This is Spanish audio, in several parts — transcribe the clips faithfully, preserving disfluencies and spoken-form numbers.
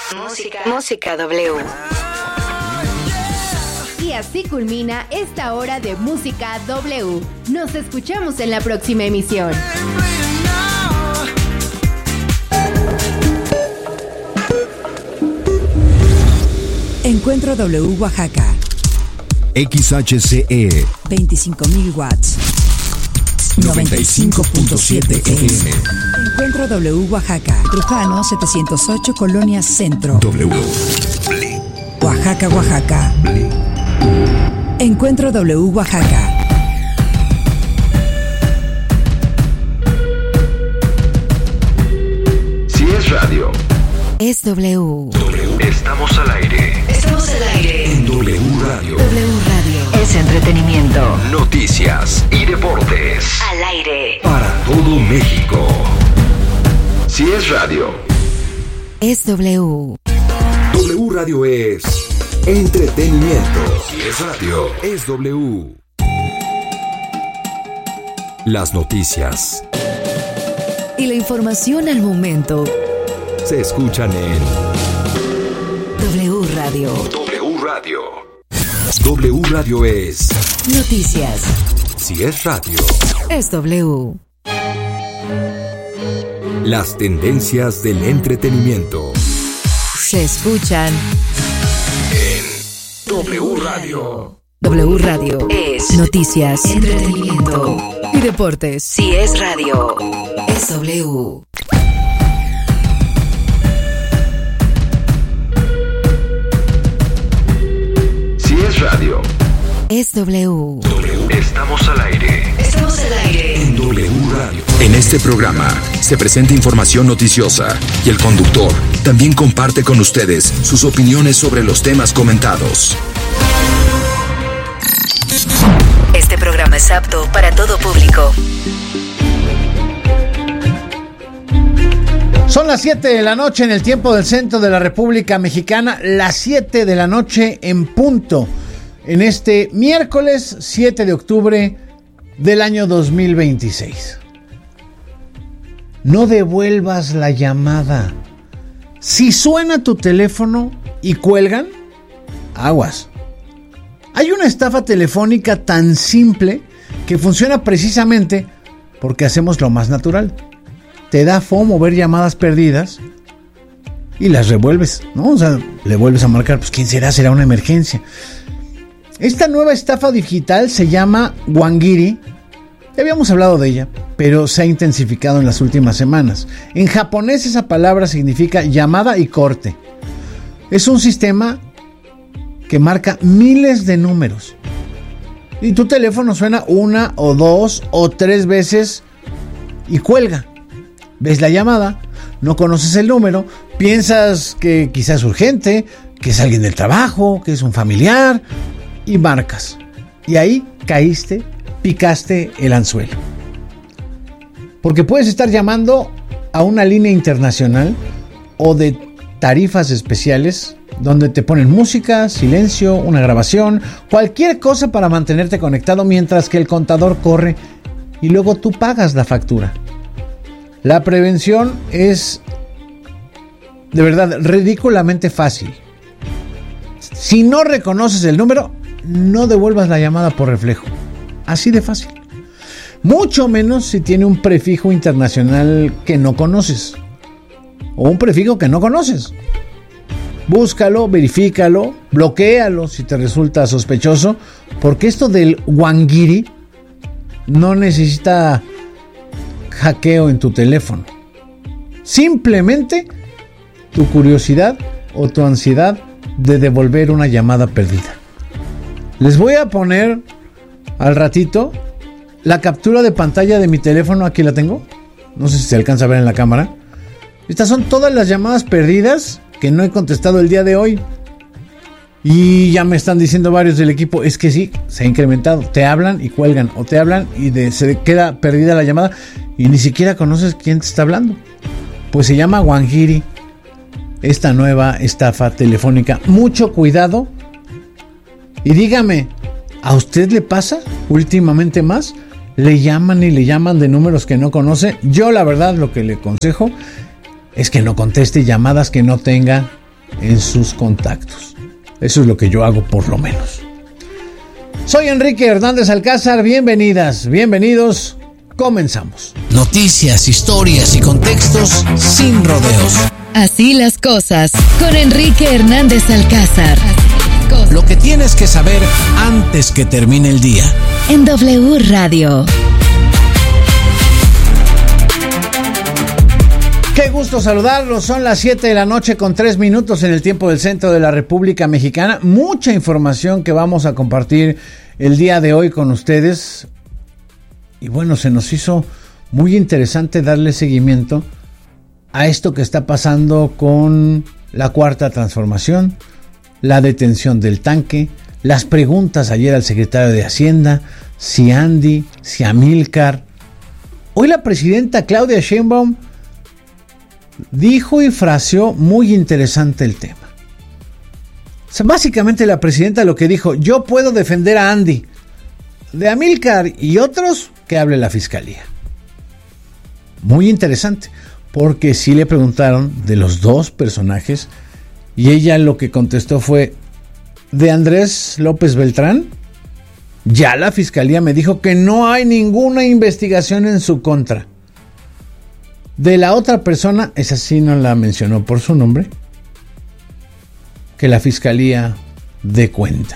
Música. Música W. Y así culmina esta hora de Música W. Nos escuchamos en la próxima emisión. Encuentro W Oaxaca. X H C E veinticinco mil watts. noventa y cinco punto siete F M. Encuentro W Oaxaca. Trujano setecientos ocho, Colonia Centro. W. Oaxaca, Oaxaca. Encuentro W Oaxaca. Si es radio, es W. Estamos al aire. Estamos al aire. En W Radio. W Radio. Es entretenimiento. Noticias y deportes. Al aire. Para todo México. Si es radio, Es W. W Radio es entretenimiento. Si es radio, es W. Las noticias Y la información al momento. se escuchan en W Radio. W Radio. W Radio es Noticias. Si es radio. Es W. Las tendencias del entretenimiento Se escuchan. W Radio. W Radio. Es Noticias. entretenimiento. Y deportes. Si es radio. Es W. Si es radio, Es W. estamos al aire. Estamos al aire. En W Radio. En este programa se presenta información noticiosa y el conductor también comparte con ustedes sus opiniones sobre los temas comentados. Este programa es apto para todo público. Son las siete de la noche en el tiempo del centro de la República Mexicana, las siete de la noche en punto, en este miércoles siete de octubre del año dos mil veintiséis. No devuelvas la llamada. Si suena tu teléfono y cuelgan, aguas. Hay una estafa telefónica tan simple que funciona precisamente porque hacemos lo más natural. Te da fomo ver llamadas perdidas y las revuelves, ¿no? O sea, le vuelves a marcar, pues ¿quién será? Será una emergencia. Esta nueva estafa digital se llama Wangiri. Ya habíamos hablado de ella, pero se ha intensificado en las últimas semanas. En japonés esa palabra significa llamada y corte. Es un sistema que marca miles de números. Y tu teléfono suena una o dos o tres veces y cuelga. Ves la llamada, no conoces el número, piensas que quizás es urgente, que es alguien del trabajo, que es un familiar, y marcas. Y ahí caíste, picaste el anzuelo. Porque puedes estar llamando a una línea internacional o de tarifas especiales donde te ponen música, silencio, una grabación, cualquier cosa para mantenerte conectado mientras que el contador corre y luego tú pagas la factura. La prevención es de verdad ridículamente fácil. Si no reconoces el número, no devuelvas la llamada por reflejo. Así de fácil. Mucho menos si tiene un prefijo internacional que no conoces. O un prefijo que no conoces. Búscalo, verifícalo, bloquéalo si te resulta sospechoso. Porque esto del Wangiri no necesita hackeo en tu teléfono. Simplemente tu curiosidad o tu ansiedad de devolver una llamada perdida. Les voy a poner al ratito la captura de pantalla de mi teléfono. Aquí la tengo. No sé si se alcanza a ver en la cámara. Estas son todas las llamadas perdidas que no he contestado el día de hoy. Y ya me están diciendo varios del equipo, es que sí, se ha incrementado. Te hablan y cuelgan, o te hablan y de, se queda perdida la llamada y ni siquiera conoces quién te está hablando. Pues se llama Wangiri, esta nueva estafa telefónica. Mucho cuidado. Y dígame, ¿a usted le pasa últimamente más? ¿Le llaman y le llaman de números que no conoce? Yo la verdad lo que le aconsejo es que no conteste llamadas que no tenga en sus contactos. Eso es lo que yo hago por lo menos. Soy Enrique Hernández Alcázar, bienvenidas, bienvenidos, comenzamos. Noticias, historias y contextos sin rodeos. Así las cosas, con Enrique Hernández Alcázar. Lo que tienes que saber antes que termine el día. En W Radio. Qué gusto saludarlos, son las siete de la noche con tres minutos en el tiempo del centro de la República Mexicana. Mucha información que vamos a compartir el día de hoy con ustedes. Y bueno, se nos hizo muy interesante darle seguimiento a esto que está pasando con la Cuarta Transformación, la detención del tanque, las preguntas ayer al secretario de Hacienda, si Andy, si Amílcar. Hoy la presidenta Claudia Sheinbaum dijo y fraseó muy interesante el tema. O sea, básicamente la presidenta lo que dijo: yo puedo defender a Andy, de Amílcar y otros, que hable la fiscalía. Muy interesante, porque sí le preguntaron de los dos personajes y ella lo que contestó fue: de Andrés López Beltrán, ya la fiscalía me dijo que no hay ninguna investigación en su contra. De la otra persona, esa sí no la mencionó por su nombre, que la fiscalía dé cuenta.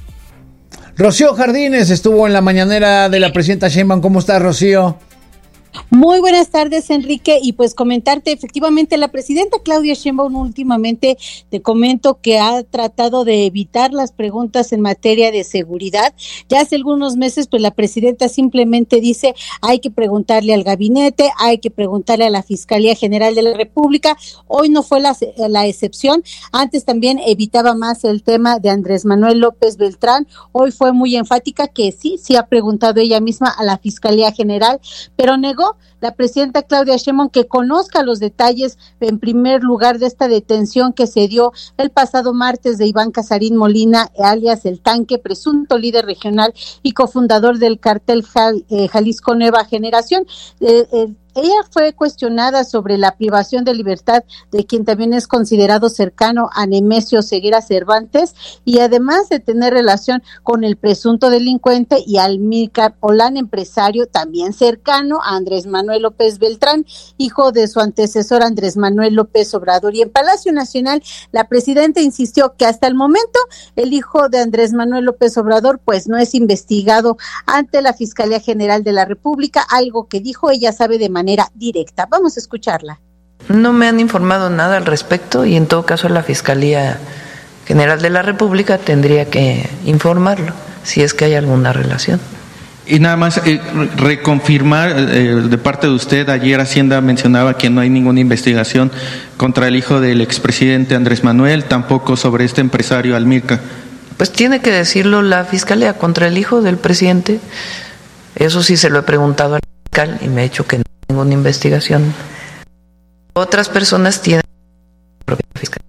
Rocío Jardines estuvo en la mañanera de la presidenta Sheinbaum. ¿Cómo estás, Rocío? Muy buenas tardes, Enrique, y pues comentarte, efectivamente, la presidenta Claudia Sheinbaum últimamente, te comento que ha tratado de evitar las preguntas en materia de seguridad. Ya hace algunos meses, pues la presidenta simplemente dice: hay que preguntarle al gabinete, hay que preguntarle a la Fiscalía General de la República. Hoy no fue la, la excepción. Antes también evitaba más el tema de Andrés Manuel López Beltrán. Hoy fue muy enfática que sí, sí ha preguntado ella misma a la Fiscalía General, pero negó la presidenta Claudia Sheinbaum que conozca los detalles, en primer lugar, de esta detención que se dio el pasado martes de Iván Casarín Molina, alias El Tanque, presunto líder regional y cofundador del cártel Jal, eh, Jalisco Nueva Generación. Eh, eh, Ella fue cuestionada sobre la privación de libertad de quien también es considerado cercano a Nemesio Ceguera Cervantes, y además de tener relación con el presunto delincuente, y Amílcar Olán, empresario también cercano a Andrés Manuel López Beltrán, hijo de su antecesor Andrés Manuel López Obrador. Y en Palacio Nacional, la presidenta insistió que hasta el momento el hijo de Andrés Manuel López Obrador pues no es investigado ante la Fiscalía General de la República, algo que dijo ella sabe de manera directa. Vamos a escucharla. No me han informado nada al respecto y en todo caso la Fiscalía General de la República tendría que informarlo si es que hay alguna relación. Y nada más eh, reconfirmar eh, de parte de usted, ayer Hacienda mencionaba que no hay ninguna investigación contra el hijo del expresidente Andrés Manuel, tampoco sobre este empresario Amílcar. Pues tiene que decirlo la Fiscalía contra el hijo del presidente. Eso sí se lo he preguntado al fiscal y me ha dicho que no hay ninguna investigación. Otras personas tienen la propia Fiscalía.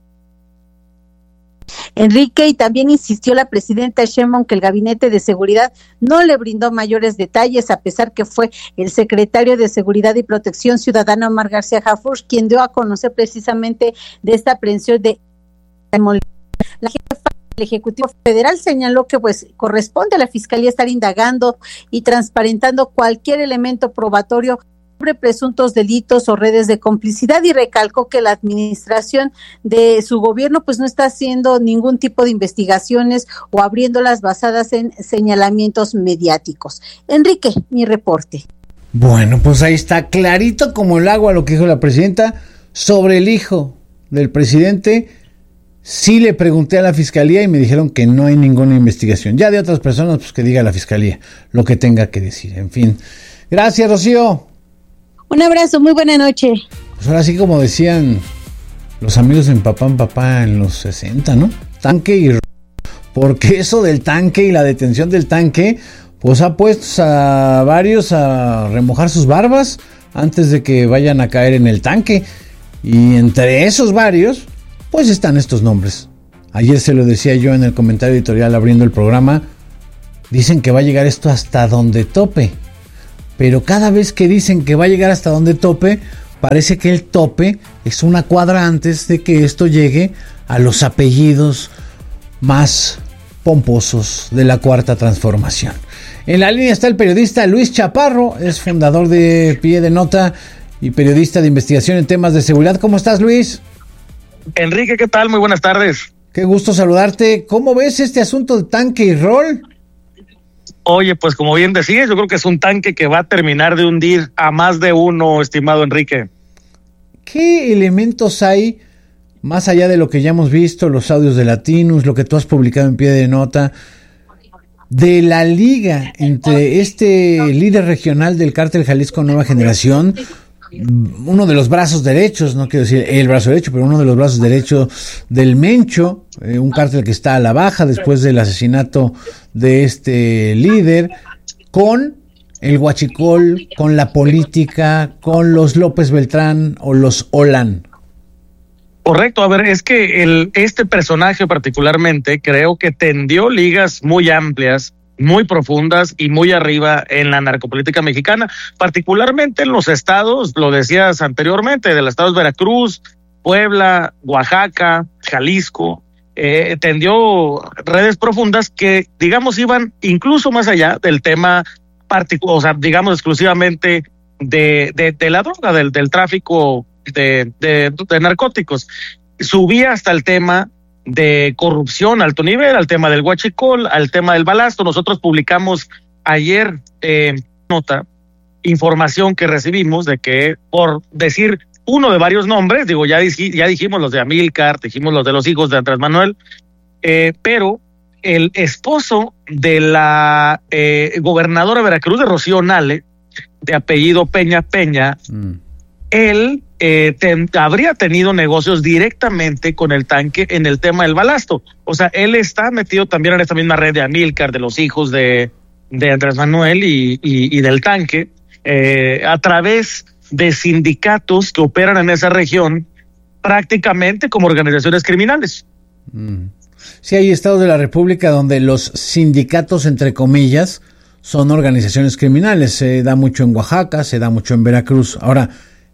Enrique, y también insistió la presidenta Sheinbaum que el Gabinete de Seguridad no le brindó mayores detalles, a pesar que fue el secretario de Seguridad y Protección Ciudadana, Omar García Harfuch, quien dio a conocer precisamente de esta aprehensión de la jefa del Ejecutivo Federal. Señaló que pues corresponde a la Fiscalía estar indagando y transparentando cualquier elemento probatorio sobre presuntos delitos o redes de complicidad, y recalcó que la administración de su gobierno pues no está haciendo ningún tipo de investigaciones o abriéndolas basadas en señalamientos mediáticos. Enrique, mi reporte. Bueno, pues ahí está clarito como el agua lo que dijo la presidenta sobre el hijo del presidente. Sí le pregunté a la fiscalía y me dijeron que no hay ninguna investigación. Ya de otras personas, pues que diga la fiscalía lo que tenga que decir. En fin. Gracias, Rocío. Un abrazo, muy buena noche. Pues ahora sí, como decían los amigos en Papá en Papá en los sesenta, ¿no? Tanque y... Porque eso del tanque y la detención del tanque, pues ha puesto a varios a remojar sus barbas antes de que vayan a caer en el tanque. Y entre esos varios, pues están estos nombres. Ayer se lo decía yo en el comentario editorial abriendo el programa. Dicen que va a llegar esto hasta donde tope. Pero cada vez que dicen que va a llegar hasta donde tope, parece que el tope es una cuadra antes de que esto llegue a los apellidos más pomposos de la Cuarta Transformación. En la línea está el periodista Luis Chaparro, es fundador de Pie de Nota y periodista de investigación en temas de seguridad. ¿Cómo estás, Luis? Enrique, ¿qué tal? Muy buenas tardes. Qué gusto saludarte. ¿Cómo ves este asunto de tanque y rol? Oye, pues como bien decías, yo creo que es un tanque que va a terminar de hundir a más de uno, estimado Enrique. ¿Qué elementos hay, más allá de lo que ya hemos visto, los audios de Latinus, lo que tú has publicado en Pie de Nota, de la liga entre este líder regional del Cártel Jalisco Nueva Generación, uno de los brazos derechos, no quiero decir el brazo derecho, pero uno de los brazos derechos del Mencho, eh, un cártel que está a la baja después del asesinato de este líder, con el huachicol, con la política, con los López Beltrán o los Olan? Correcto, a ver, es que el este personaje particularmente creo que tendió ligas muy amplias, muy profundas y muy arriba en la narcopolítica mexicana, particularmente en los estados, lo decías anteriormente, de los estados Veracruz, Puebla, Oaxaca, Jalisco, eh, tendió redes profundas que, digamos, iban incluso más allá del tema particular, o sea, digamos, exclusivamente de, de, de la droga, del, del tráfico de, de, de narcóticos. Subía hasta el tema de corrupción a alto nivel, al tema del huachicol, al tema del balasto. Nosotros publicamos ayer eh, nota, información que recibimos de que, por decir uno de varios nombres, digo, ya, dij, ya dijimos los de Amílcar, dijimos los de los hijos de Andrés Manuel, eh, pero el esposo de la eh, gobernadora de Veracruz, de Rocío Nale, de apellido Peña Peña, mm. él eh, ten, habría tenido negocios directamente con el tanque en el tema del balasto. O sea, él está metido también en esta misma red de Amílcar, de los hijos de, de Andrés Manuel y, y, y del tanque, eh, a través de sindicatos que operan en esa región prácticamente como organizaciones criminales. Mm. Sí, hay estados de la República donde los sindicatos, entre comillas, son organizaciones criminales. Se da mucho en Oaxaca, se da mucho en Veracruz. Ahora,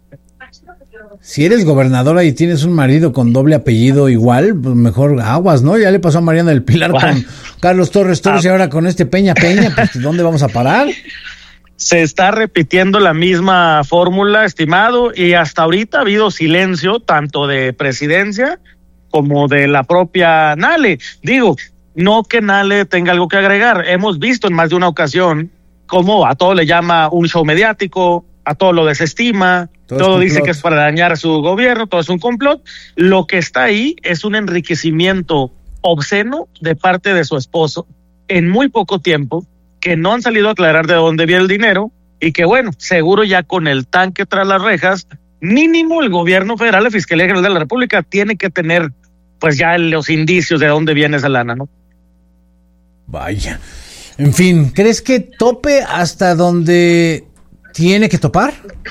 si eres gobernadora y tienes un marido con doble apellido igual, pues mejor aguas, ¿no? Ya le pasó a Mariana del Pilar bueno. con Carlos Torres Torres ah. y ahora con este Peña Peña, pues ¿dónde vamos a parar? Se está repitiendo la misma fórmula, estimado, y hasta ahorita ha habido silencio tanto de presidencia como de la propia Nale. Digo, no que Nale tenga algo que agregar. Hemos visto en más de una ocasión cómo a todo le llama un show mediático, a todo lo desestima, todo, todo dice que es para dañar a su gobierno, todo es un complot. Lo que está ahí es un enriquecimiento obsceno de parte de su esposo en muy poco tiempo, que no han salido a aclarar de dónde viene el dinero y que, bueno, seguro ya con el tanque tras las rejas, mínimo el gobierno federal, la Fiscalía General de la República, tiene que tener pues ya los indicios de dónde viene esa lana, ¿no? Vaya. En fin, ¿crees que tope hasta donde tiene que topar?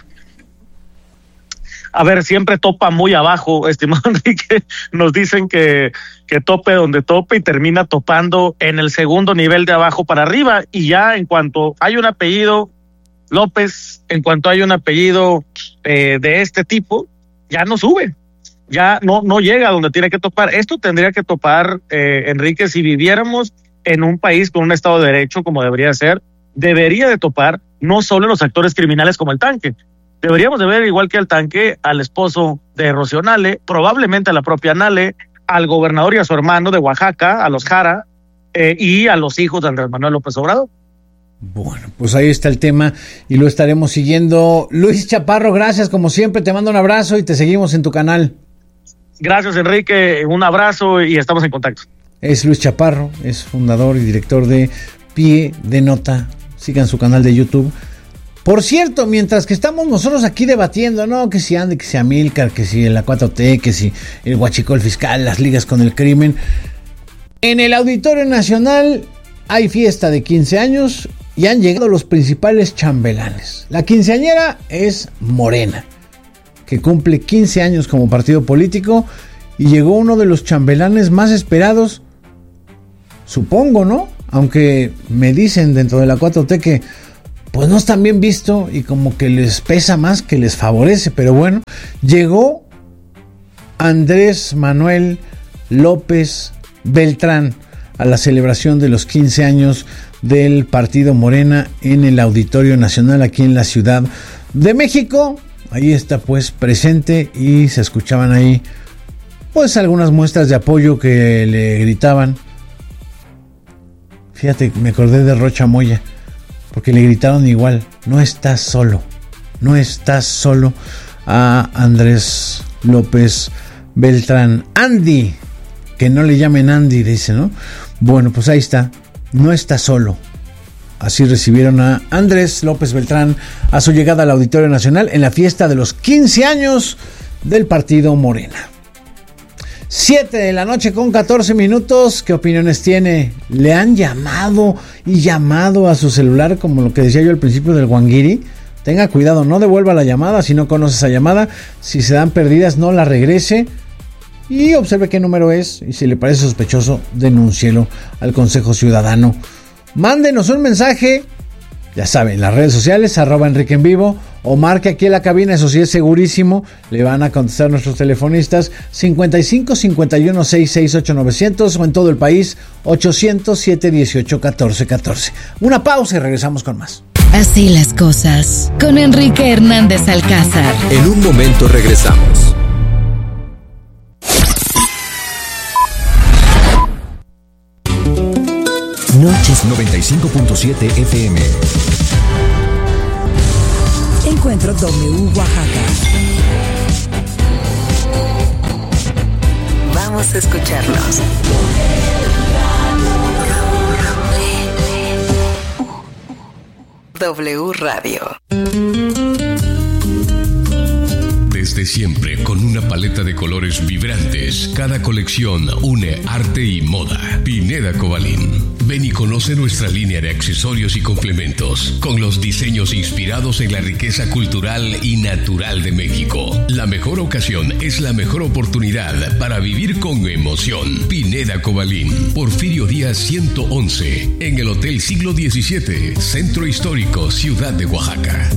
A ver, siempre topa muy abajo, estimado Enrique. Nos dicen que, que tope donde tope y termina topando en el segundo nivel de abajo para arriba. Y ya en cuanto hay un apellido López, en cuanto hay un apellido eh, de este tipo, ya no sube. Ya no, no llega a donde tiene que topar. Esto tendría que topar, eh, Enrique, si viviéramos en un país con un Estado de Derecho como debería ser, debería de topar no solo los actores criminales como el tanque. Deberíamos de ver, igual que al tanque, al esposo de Rocío Nale, probablemente a la propia Nale, al gobernador y a su hermano de Oaxaca, a los Jara, eh, y a los hijos de Andrés Manuel López Obrador. Bueno, pues ahí está el tema y lo estaremos siguiendo. Luis Chaparro, gracias como siempre, te mando un abrazo y te seguimos en tu canal. Gracias, Enrique, un abrazo y estamos en contacto. Es Luis Chaparro, es fundador y director de Pie de Nota. Sigan su canal de YouTube. Por cierto, mientras que estamos nosotros aquí debatiendo, ¿no? Que si Ande, que si Amílcar, que si la cuatro T, que si el huachicol fiscal, las ligas con el crimen. En el Auditorio Nacional hay fiesta de quince años y han llegado los principales chambelanes. La quinceañera es Morena, que cumple quince años como partido político, y llegó uno de los chambelanes más esperados, supongo, ¿no? Aunque me dicen dentro de la cuatro T que pues no están bien visto y como que les pesa más que les favorece. Pero bueno, llegó Andrés Manuel López Beltrán a la celebración de los quince años del Partido Morena en el Auditorio Nacional aquí en la Ciudad de México. Ahí está pues presente y se escuchaban ahí pues algunas muestras de apoyo que le gritaban. Fíjate, me acordé de Rocha Moya, porque le gritaron igual: no estás solo, no estás solo, a Andrés López Beltrán. Andy, que no le llamen Andy, dice, ¿no? Bueno, pues ahí está, no está solo. Así recibieron a Andrés López Beltrán a su llegada al Auditorio Nacional en la fiesta de los quince años del Partido Morena. siete de la noche con catorce minutos. ¿Qué opiniones tiene? ¿Le han llamado y llamado a su celular, como lo que decía yo al principio del guanguiri? Tenga cuidado, no devuelva la llamada si no conoce esa llamada. Si se dan perdidas, no la regrese y observe qué número es, y si le parece sospechoso, denúncielo al Consejo Ciudadano. Mándenos un mensaje, ya saben, en las redes sociales, arroba Enrique en Vivo, o marque aquí en la cabina, eso sí es segurísimo, le van a contestar nuestros telefonistas cincuenta y cinco, cincuenta y uno, sesenta y seis, ocho mil novecientos, o en todo el país ochocientos, siete dieciocho, catorce catorce. Una pausa y regresamos con más. Así las cosas, con Enrique Hernández Alcázar. En un momento regresamos. Noches noventa y cinco punto siete F M. Encuentro W Oaxaca. Vamos a escucharlos. W Radio. Desde siempre, con una paleta de colores vibrantes, cada colección une arte y moda. Pineda Cobalín. Ven y conoce nuestra línea de accesorios y complementos, con los diseños inspirados en la riqueza cultural y natural de México. La mejor ocasión es la mejor oportunidad para vivir con emoción. Pineda Cobalín, Porfirio Díaz ciento once, en el Hotel Siglo diecisiete, Centro Histórico, Ciudad de Oaxaca.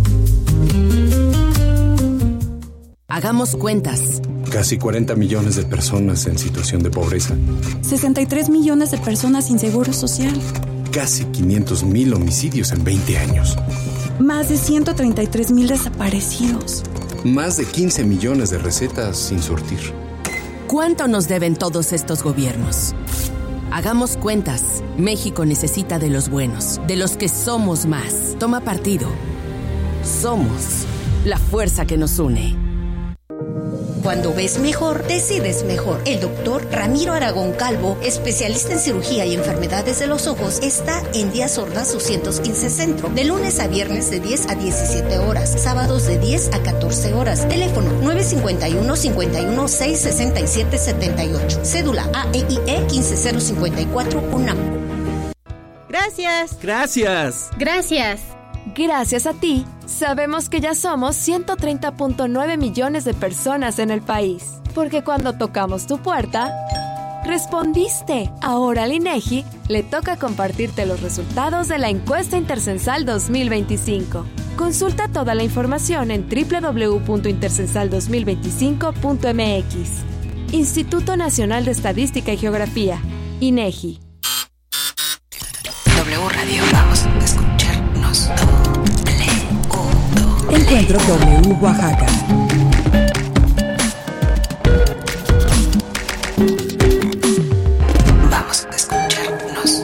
Hagamos cuentas. Casi cuarenta millones de personas en situación de pobreza. sesenta y tres millones de personas sin seguro social. Casi quinientos mil homicidios en veinte años. Más de ciento treinta y tres mil desaparecidos. Más de quince millones de recetas sin surtir. ¿Cuánto nos deben todos estos gobiernos? Hagamos cuentas. México necesita de los buenos, de los que somos más. Toma partido. Somos la fuerza que nos une. Cuando ves mejor, decides mejor. El doctor Ramiro Aragón Calvo, especialista en cirugía y enfermedades de los ojos, está en Díaz Ordaz doscientos quince Centro, de lunes a viernes de diez a diecisiete horas, sábados de diez a catorce horas. Teléfono nueve cinco uno, cinco uno seis, seis siete siete ocho. Cédula A E I E quince cero cincuenta y cuatro UNAM. Gracias. Gracias. Gracias. Gracias a ti, sabemos que ya somos ciento treinta punto nueve millones de personas en el país. Porque cuando tocamos tu puerta, respondiste. Ahora al INEGI le toca compartirte los resultados de la encuesta intercensal dos mil veinticinco. Consulta toda la información en doble u doble u doble u punto intercensal dos mil veinticinco punto m x. Instituto Nacional de Estadística y Geografía, INEGI. W Radio, vamos a escucharnos. Encuentro W Oaxaca. Vamos a escucharnos.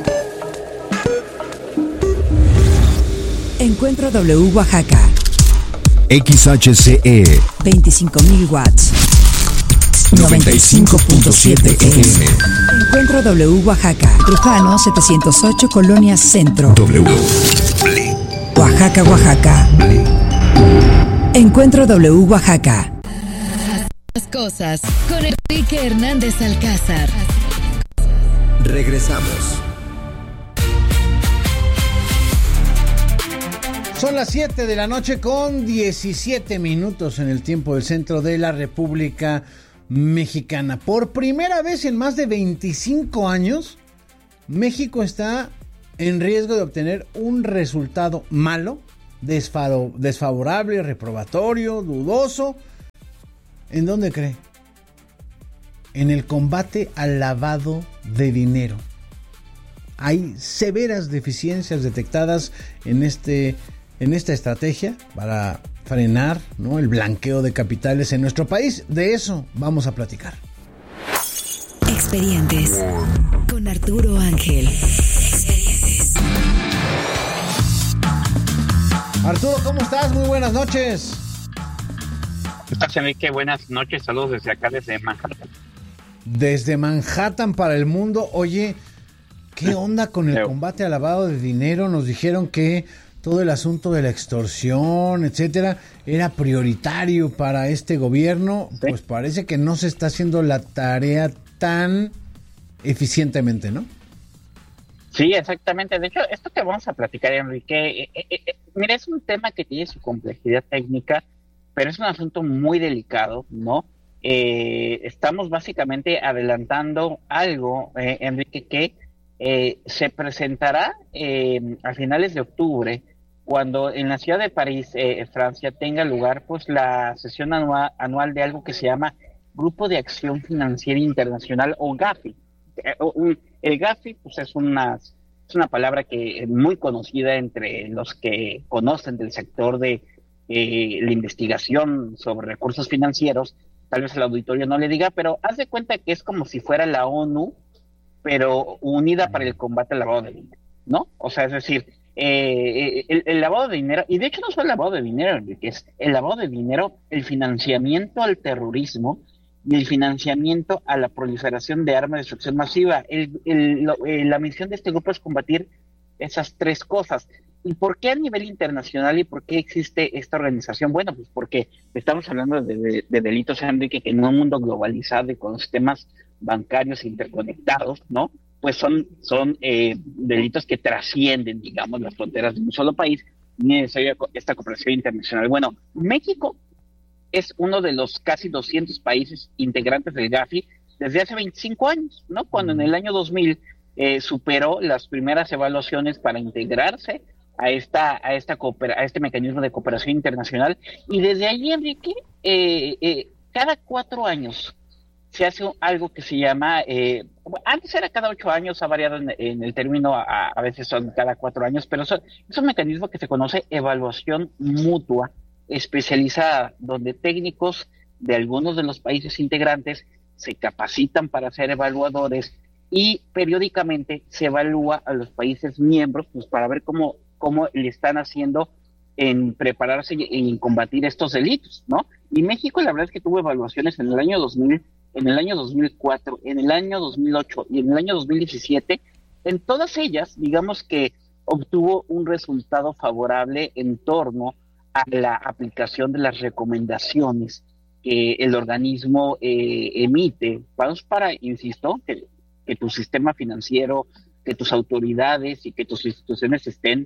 Encuentro W Oaxaca. X H C E veinticinco mil watts. noventa y cinco punto siete F M. Encuentro W Oaxaca. Trujano setecientos ocho, Colonia Centro. W. Oaxaca, Oaxaca. Encuentro W Oaxaca. Las cosas con Enrique Hernández Alcázar. Regresamos. Son las siete de la noche con diecisiete minutos en el tiempo del centro de la República Mexicana. Por primera vez en más de veinticinco años, México está en riesgo de obtener un resultado malo, desfavo- desfavorable, reprobatorio, dudoso. ¿En dónde cree? En el combate al lavado de dinero. Hay severas deficiencias detectadas en este en esta estrategia para frenar, ¿no?, el blanqueo de capitales en nuestro país. De eso vamos a platicar. Expedientes con Arturo Ángel. Expedientes. Arturo, ¿cómo estás? Muy buenas noches. ¿Qué tal, Enrique? Buenas noches, saludos desde acá, desde Manhattan. Desde Manhattan para el mundo. Oye, ¿qué onda con el combate al lavado de dinero? Nos dijeron que todo el asunto de la extorsión, etcétera, era prioritario para este gobierno. ¿Sí? Pues parece que no se está haciendo la tarea tan eficientemente, ¿no? Sí, exactamente. De hecho, esto que vamos a platicar, Enrique, eh, eh, eh, mira, es un tema que tiene su complejidad técnica, pero es un asunto muy delicado, ¿no? Eh, estamos básicamente adelantando algo, eh, Enrique, que eh, se presentará eh, a finales de octubre, cuando en la ciudad de París, eh, Francia, tenga lugar pues la sesión anual, anual de algo que se llama Grupo de Acción Financiera Internacional, o GAFI. El GAFI pues es una, es una palabra que es muy conocida entre los que conocen del sector de eh, la investigación sobre recursos financieros. Tal vez el auditorio no le diga, pero haz de cuenta que es como si fuera la ONU, pero unida para el combate al lavado de dinero, ¿no? O sea, es decir, eh, el, el lavado de dinero, y de hecho no solo el lavado de dinero, Enrique, es el lavado de dinero, el financiamiento al terrorismo y el financiamiento a la proliferación de armas de destrucción masiva. El, el, lo, eh, la misión de este grupo es combatir esas tres cosas. ¿Y por qué a nivel internacional y por qué existe esta organización? Bueno, pues porque estamos hablando de, de, de delitos, Enrique, que en un mundo globalizado y con sistemas bancarios interconectados, ¿no? Pues son, son eh, delitos que trascienden, digamos, las fronteras de un solo país, ni necesaria esta cooperación internacional. Bueno, México es uno de los casi doscientos países integrantes del GAFI desde hace veinticinco años, ¿no? Cuando en el año dos mil eh, superó las primeras evaluaciones para integrarse a esta a esta coopera, a este mecanismo de cooperación internacional, y desde ahí, Enrique, eh, eh, cada cuatro años se hace algo que se llama, eh, antes era cada ocho años, ha variado en, en el término, a, a veces son cada cuatro años, pero eso, es un mecanismo que se conoce evaluación mutua especializada, donde técnicos de algunos de los países integrantes se capacitan para ser evaluadores, y periódicamente se evalúa a los países miembros pues para ver cómo, cómo le están haciendo en prepararse y en combatir estos delitos, ¿no? Y México, la verdad es que tuvo evaluaciones en el año dos mil, en el año dos mil cuatro, en el año dos mil ocho y en el año dos mil diecisiete. En todas ellas, digamos que obtuvo un resultado favorable en torno a la aplicación de las recomendaciones que el organismo eh, emite. Vamos para, insisto, que, que tu sistema financiero, que tus autoridades y que tus instituciones estén,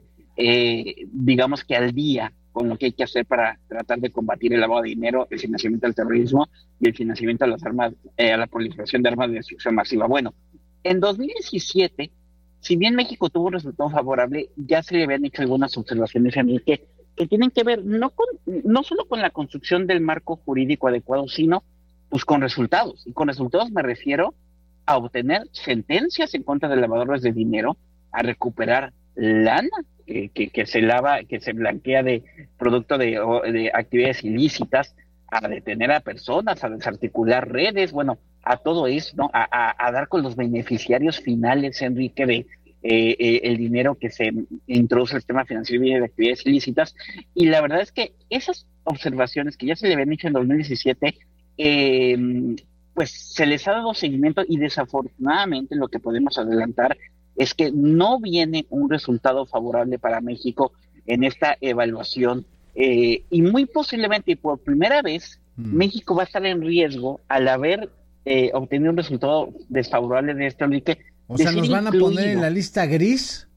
eh, digamos que al día con lo que hay que hacer para tratar de combatir el lavado de dinero, el financiamiento al terrorismo y el financiamiento a las armas, eh, a la proliferación de armas de destrucción masiva. Bueno, en dos mil diecisiete, si bien México tuvo un resultado favorable, ya se le habían hecho algunas observaciones, Enrique, que tienen que ver no con, no solo con la construcción del marco jurídico adecuado, sino pues con resultados. Y con resultados me refiero a obtener sentencias en contra de lavadores de dinero, a recuperar lana que, que, que se lava, que se blanquea de producto de, de actividades ilícitas, a detener a personas, a desarticular redes, bueno, a todo eso, ¿no? A, a, a dar con los beneficiarios finales, Enrique, de eh, eh, el dinero que se introduce al sistema financiero y de actividades ilícitas. Y la verdad es que esas observaciones que ya se le habían hecho en dos mil diecisiete, eh, pues se les ha dado seguimiento, y desafortunadamente lo que podemos adelantar es que no viene un resultado favorable para México en esta evaluación, eh, y muy posiblemente y por primera vez mm. México va a estar en riesgo al haber eh, obtenido un resultado desfavorable de este Enrique. O sea, ¿nos van a poner en la lista gris?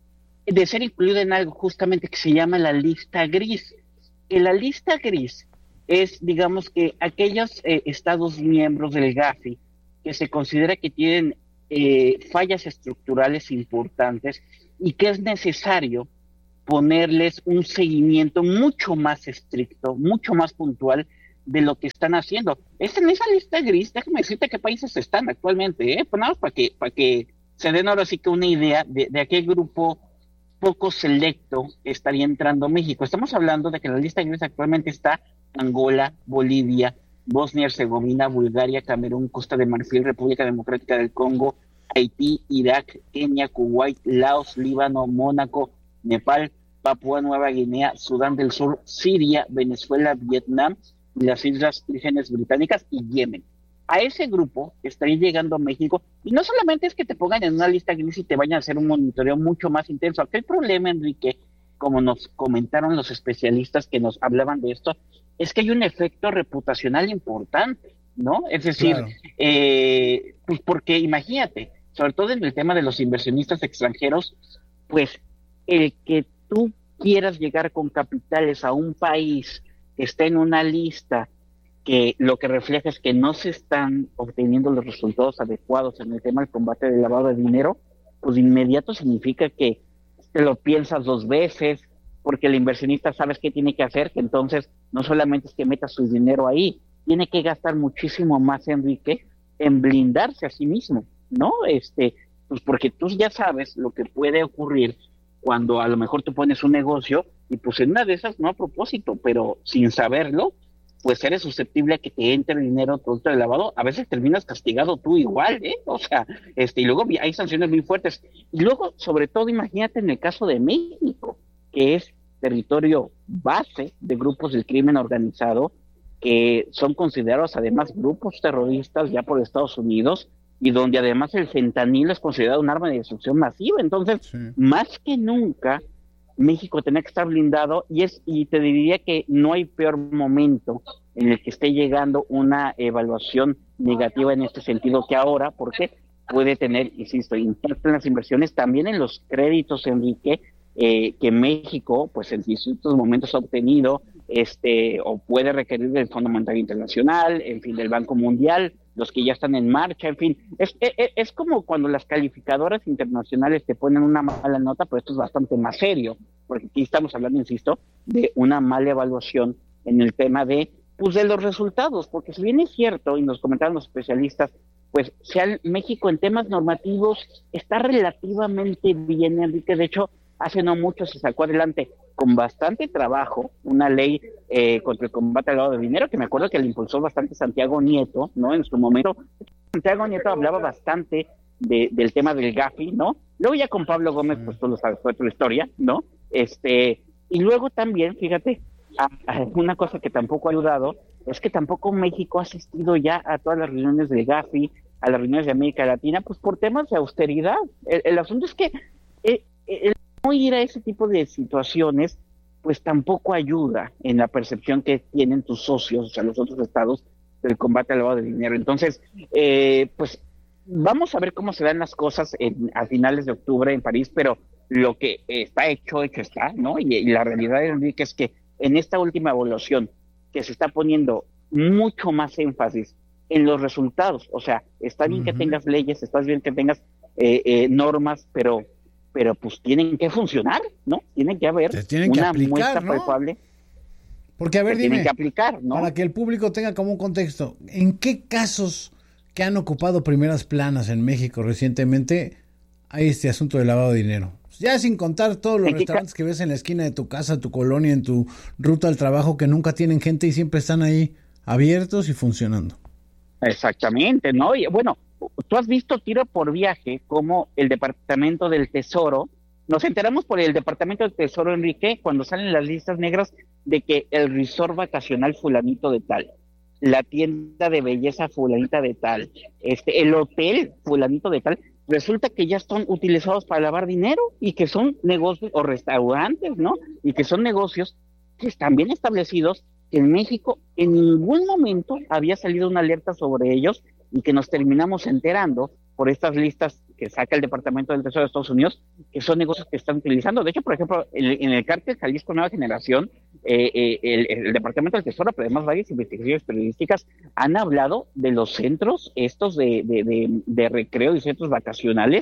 De ser incluido en algo justamente que se llama la lista gris. Que la lista gris es, digamos, que aquellos eh, estados miembros del GAFI que se considera que tienen eh, fallas estructurales importantes y que es necesario ponerles un seguimiento mucho más estricto, mucho más puntual de lo que están haciendo. Es en esa lista gris, déjame decirte qué países están actualmente, ¿eh? Pues nada más para que, para que se den ahora sí que una idea de, de a qué grupo poco selecto estaría entrando México. Estamos hablando de que la lista gris actualmente está Angola, Bolivia, Bosnia y Herzegovina, Bulgaria, Camerún, Costa de Marfil, República Democrática del Congo, Haití, Irak, Kenia, Kuwait, Laos, Líbano, Mónaco, Nepal, Papúa Nueva Guinea, Sudán del Sur, Siria, Venezuela, Vietnam, las Islas Vírgenes Británicas y Yemen. A ese grupo estaría llegando a México, y no solamente es que te pongan en una lista gris y te vayan a hacer un monitoreo mucho más intenso. Aquí el problema, Enrique, como nos comentaron los especialistas que nos hablaban de esto, es que hay un efecto reputacional importante, ¿no? Es decir, claro. eh, pues porque imagínate, sobre todo en el tema de los inversionistas extranjeros, pues el que tú quieras llegar con capitales a un país que está en una lista que lo que refleja es que no se están obteniendo los resultados adecuados en el tema del combate del lavado de dinero, pues de inmediato significa que te lo piensas dos veces, porque el inversionista sabes qué tiene que hacer, que entonces no solamente es que meta su dinero ahí, tiene que gastar muchísimo más, Enrique, en blindarse a sí mismo, ¿no? Este, pues porque tú ya sabes lo que puede ocurrir cuando a lo mejor tú pones un negocio y pues en una de esas, no a propósito, pero sin saberlo, pues eres susceptible a que te entre dinero producto del lavado. A veces terminas castigado tú igual, ¿eh? O sea, este, y luego hay sanciones muy fuertes. Y luego, sobre todo, imagínate en el caso de México, que es territorio base de grupos del crimen organizado, que son considerados además grupos terroristas ya por Estados Unidos, y donde además el fentanilo es considerado un arma de destrucción masiva. Entonces, sí. Más que nunca, México tenía que estar blindado, y es y te diría que no hay peor momento en el que esté llegando una evaluación negativa en este sentido que ahora, porque puede tener, insisto, impacto en las inversiones, también en los créditos, Enrique, eh, que México, pues en distintos momentos ha obtenido, este, o puede requerir del Fondo Monetario Internacional, en fin, del Banco Mundial, los que ya están en marcha, en fin, es, es, es como cuando las calificadoras internacionales te ponen una mala nota, pero esto es bastante más serio, porque aquí estamos hablando, insisto, de una mala evaluación en el tema de, pues, de los resultados, porque si bien es cierto, y nos comentaron los especialistas, pues sea México en temas normativos está relativamente bien, Enrique. De hecho, hace no mucho se sacó adelante con bastante trabajo una ley eh, contra el combate al lavado de dinero, que me acuerdo que le impulsó bastante Santiago Nieto, ¿no? En su momento, Santiago Nieto hablaba bastante de, del tema del Gafi, ¿no? Luego ya con Pablo Gómez, pues tú lo sabes, fue otra historia, ¿no? Este, y luego también, fíjate, a, a una cosa que tampoco ha ayudado, es que tampoco México ha asistido ya a todas las reuniones del Gafi, a las reuniones de América Latina, pues por temas de austeridad. El, el asunto es que eh, el no ir a ese tipo de situaciones, pues tampoco ayuda en la percepción que tienen tus socios, o sea, los otros estados, del combate al lavado de dinero. Entonces, eh, pues vamos a ver cómo se dan las cosas en, a finales de octubre en París, pero lo que está hecho, hecho está, ¿no? Y, y la realidad, Enrique, es que en esta última evaluación, que se está poniendo mucho más énfasis en los resultados, o sea, está bien uh-huh. que tengas leyes, está bien que tengas eh, eh, normas, pero pero pues tienen que funcionar, ¿no? Tiene que haber tienen una que aplicar, muestra ¿no? palpable. Porque, a ver, dime, tienen que aplicar, ¿no? Para que el público tenga como un contexto, ¿en qué casos que han ocupado primeras planas en México recientemente hay este asunto de lavado de dinero? Ya sin contar todos los restaurantes ca- que ves en la esquina de tu casa, tu colonia, en tu ruta al trabajo, que nunca tienen gente y siempre están ahí abiertos y funcionando. Exactamente, ¿no? Y bueno, tú has visto tiro por viaje como el Departamento del Tesoro, nos enteramos por el Departamento del Tesoro, Enrique, cuando salen las listas negras de que el resort vacacional fulanito de tal, la tienda de belleza fulanita de tal, este, el hotel fulanito de tal, resulta que ya están utilizados para lavar dinero y que son negocios o restaurantes, ¿no? Y que son negocios que están bien establecidos. En México en ningún momento había salido una alerta sobre ellos y que nos terminamos enterando por estas listas que saca el Departamento del Tesoro de Estados Unidos, que son negocios que están utilizando. De hecho, por ejemplo, en, en el cártel Jalisco Nueva Generación, eh, eh, el, el Departamento del Tesoro, pero además varias investigaciones periodísticas, han hablado de los centros estos de, de, de, de recreo y centros vacacionales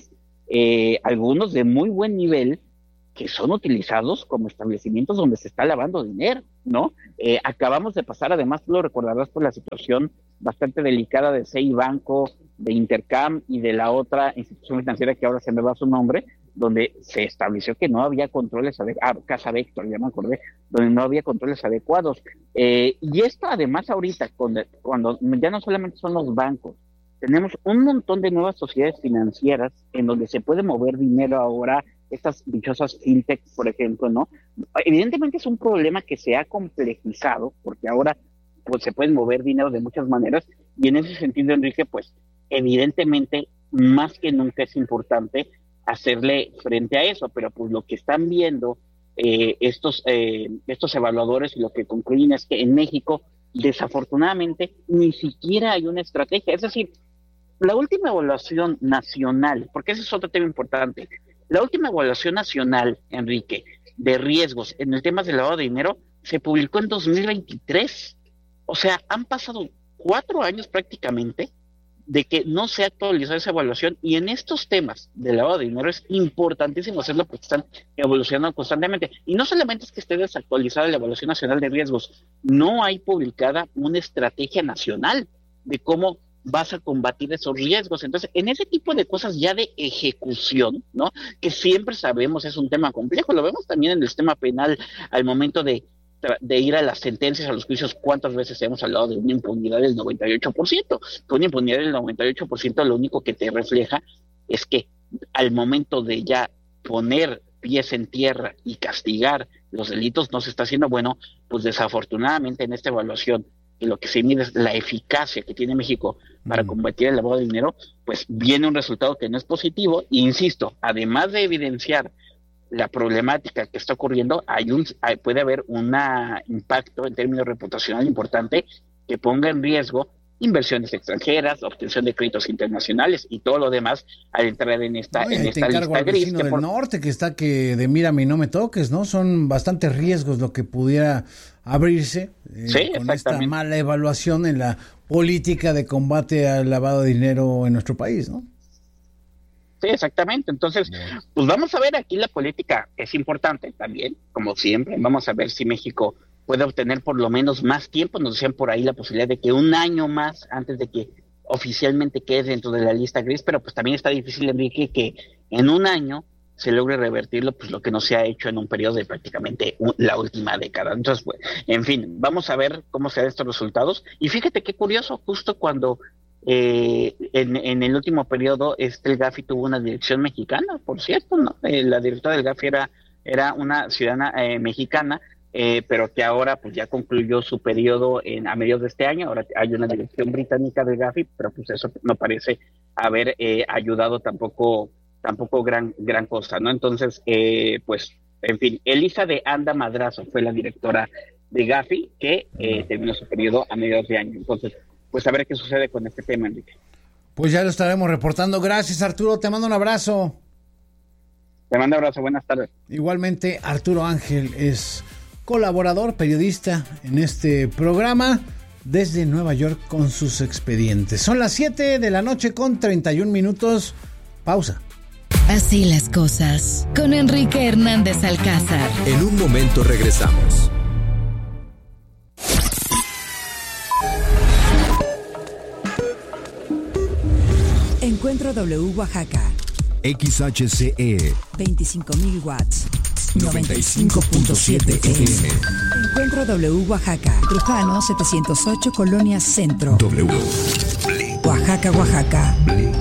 eh, algunos de muy buen nivel, que son utilizados como establecimientos donde se está lavando dinero, ¿no? Eh, acabamos de pasar, además, tú lo recordarás por la situación bastante delicada de C I Banco, de Intercam y de la otra institución financiera que ahora se me va su nombre, donde se estableció que no había controles adecuados, ah, Casa Vector, ya me acordé, donde no había controles adecuados. Eh, y esto además ahorita, cuando, cuando ya no solamente son los bancos, tenemos un montón de nuevas sociedades financieras en donde se puede mover dinero ahora, estas dichosas fintech, por ejemplo, ¿no? Evidentemente es un problema que se ha complejizado, porque ahora pues se pueden mover dinero de muchas maneras, y en ese sentido, Enrique, pues evidentemente más que nunca es importante hacerle frente a eso, pero pues lo que están viendo eh, estos, eh, estos evaluadores y lo que concluyen es que en México, desafortunadamente, ni siquiera hay una estrategia. Es decir, la última evaluación nacional, porque ese es otro tema importante, la última evaluación nacional, Enrique, de riesgos en el tema del lavado de dinero se publicó en dos mil veintitrés. O sea, han pasado cuatro años prácticamente de que no se ha actualizado esa evaluación, y en estos temas de lavado de dinero es importantísimo hacerlo porque están evolucionando constantemente. Y no solamente es que esté desactualizada la evaluación nacional de riesgos, no hay publicada una estrategia nacional de cómo vas a combatir esos riesgos. Entonces, en ese tipo de cosas ya de ejecución, ¿no? Que siempre sabemos es un tema complejo, lo vemos también en el sistema penal al momento de, de ir a las sentencias, a los juicios, cuántas veces hemos hablado de una impunidad del noventa y ocho por ciento. Con una impunidad del noventa y ocho por ciento lo único que te refleja es que al momento de ya poner pies en tierra y castigar los delitos no se está haciendo. Bueno, pues desafortunadamente en esta evaluación, y lo que se mide es la eficacia que tiene México para combatir el lavado de dinero, pues viene un resultado que no es positivo. E insisto, además de evidenciar la problemática que está ocurriendo, hay un hay, puede haber un impacto en términos reputacional importante que ponga en riesgo inversiones extranjeras, obtención de créditos internacionales y todo lo demás al entrar en esta, no, en esta lista gris. Que del por... norte que está que de mírame y no me toques, ¿no? Son bastantes riesgos lo que pudiera abrirse eh, sí, con esta mala evaluación en la política de combate al lavado de dinero en nuestro país, ¿no? Sí, exactamente. Entonces, bueno, pues vamos a ver, aquí la política es importante también, como siempre. Vamos a ver si México puede obtener por lo menos más tiempo. Nos decían por ahí la posibilidad de que un año más antes de que oficialmente quede dentro de la lista gris, pero pues también está difícil, Enrique, que en un año se logre revertirlo, pues lo que no se ha hecho en un periodo de prácticamente un, la última década. Entonces, pues, en fin, vamos a ver cómo se dan estos resultados. Y fíjate qué curioso, justo cuando eh, en, en el último periodo este el Gafi tuvo una dirección mexicana, por cierto, ¿no? Eh, la directora del Gafi era, era una ciudadana eh, mexicana, Eh, pero que ahora pues ya concluyó su periodo en, a mediados de este año. Ahora hay una dirección británica del Gafi, pero pues eso no parece haber eh, ayudado tampoco tampoco gran gran cosa, ¿no? Entonces, eh, pues, en fin, Elisa de Anda Madrazo fue la directora de Gafi, que eh, terminó su periodo a mediados de año. Entonces, pues a ver qué sucede con este tema, Enrique. Pues ya lo estaremos reportando. Gracias, Arturo, te mando un abrazo. Te mando un abrazo, buenas tardes. Igualmente, Arturo Ángel es colaborador, periodista en este programa desde Nueva York con sus expedientes. Son las siete de la noche con treinta y un minutos. Pausa. Así las cosas con Enrique Hernández Alcázar. En un momento regresamos. Encuentro W Oaxaca. X H C E. veinticinco mil watts. noventa y cinco punto siete F M. Encuentro W Oaxaca. Trujano setecientos ocho, Colonia Centro. W. Oaxaca, Oaxaca.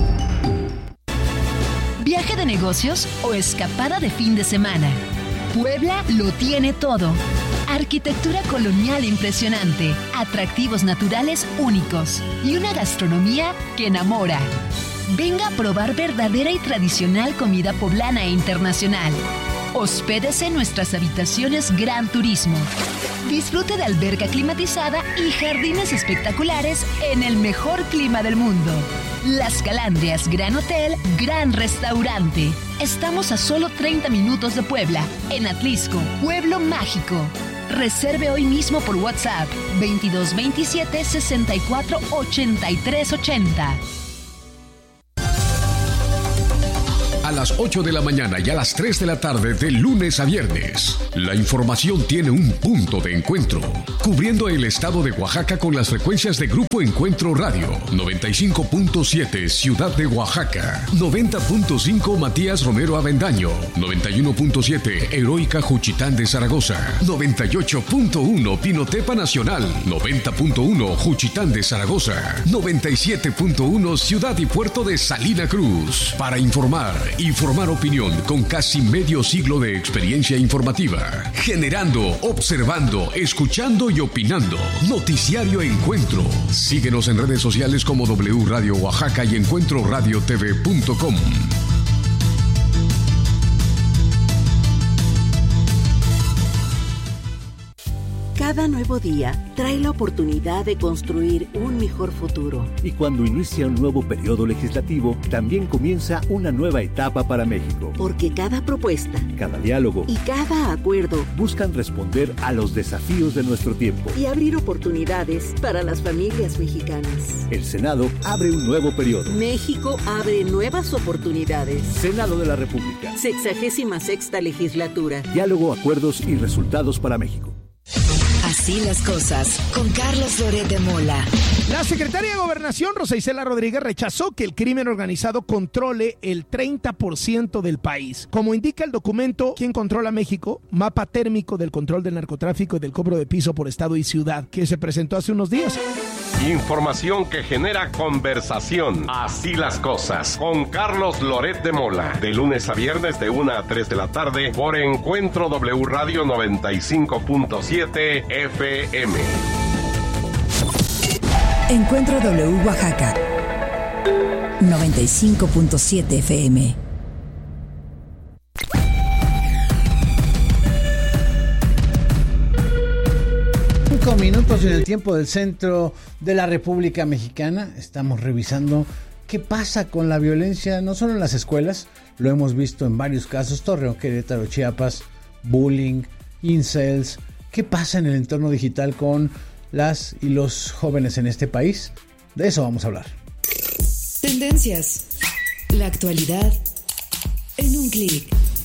¿Viaje de negocios o escapada de fin de semana? Puebla lo tiene todo. Arquitectura colonial impresionante, atractivos naturales únicos y una gastronomía que enamora. Venga a probar verdadera y tradicional comida poblana e internacional. Hospédese en nuestras habitaciones Gran Turismo. Disfrute de alberca climatizada y jardines espectaculares en el mejor clima del mundo. Las Calandrias Gran Hotel, Gran Restaurante. Estamos a solo treinta minutos de Puebla, en Atlisco, Pueblo Mágico. Reserve hoy mismo por WhatsApp veintidós veintisiete sesenta y cuatro ochenta y tres ochenta. a las ocho de la mañana y a las tres de la tarde de lunes a viernes. La información tiene un punto de encuentro, cubriendo el estado de Oaxaca con las frecuencias de Grupo Encuentro Radio, noventa y cinco punto siete Ciudad de Oaxaca, noventa punto cinco Matías Romero Avendaño, noventa y uno punto siete Heroica Juchitán de Zaragoza, noventa y ocho punto uno Pinotepa Nacional, noventa punto uno Juchitán de Zaragoza, noventa y siete punto uno Ciudad y Puerto de Salina Cruz. Para informar y formar opinión con casi medio siglo de experiencia informativa, generando, observando, escuchando y opinando. Noticiario Encuentro. Síguenos en redes sociales como W Radio Oaxaca y encuentro radio t v punto com. Cada nuevo día trae la oportunidad de construir un mejor futuro. Y cuando inicia un nuevo periodo legislativo, también comienza una nueva etapa para México. Porque cada propuesta, cada diálogo y cada acuerdo buscan responder a los desafíos de nuestro tiempo y abrir oportunidades para las familias mexicanas. El Senado abre un nuevo periodo. México abre nuevas oportunidades. Senado de la República. Sexagésima sexta legislatura. Diálogo, acuerdos y resultados para México. Así las cosas, con Carlos Loret de Mola. La secretaria de Gobernación, Rosa Isela Rodríguez, rechazó que el crimen organizado controle el treinta por ciento del país. Como indica el documento ¿Quién controla México? Mapa térmico del control del narcotráfico y del cobro de piso por estado y ciudad, que se presentó hace unos días. Información que genera conversación. Así las cosas. Con Carlos Loret de Mola. De lunes a viernes de una a tres de la tarde por Encuentro W Radio noventa y cinco punto siete F M. Encuentro W Oaxaca noventa y cinco punto siete F M. Cinco minutos en el tiempo del centro de la República Mexicana. Estamos revisando qué pasa con la violencia, no solo en las escuelas, lo hemos visto en varios casos, Torreón, Querétaro, Chiapas, bullying, incels. ¿Qué pasa en el entorno digital con las y los jóvenes en este país? De eso vamos a hablar. Tendencias. La actualidad en un clic.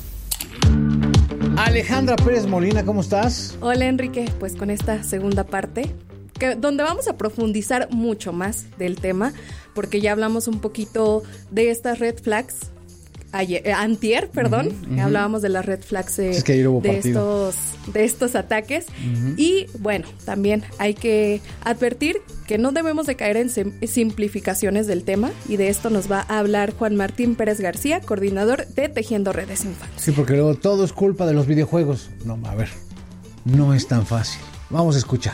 Alejandra Pérez Molina, ¿cómo estás? Hola Enrique, pues con esta segunda parte, que, donde vamos a profundizar mucho más del tema, porque ya hablamos un poquito de estas red flags, ayer, eh, antier, perdón, uh-huh, uh-huh. hablábamos de las red flags eh, es que de, estos, de estos ataques, uh-huh. y bueno, también hay que advertir que no debemos de caer en simplificaciones del tema, y de esto nos va a hablar Juan Martín Pérez García, coordinador de Tejiendo Redes Infantes. Sí, porque luego todo es culpa de los videojuegos. No, a ver, no es tan fácil. Vamos a escuchar.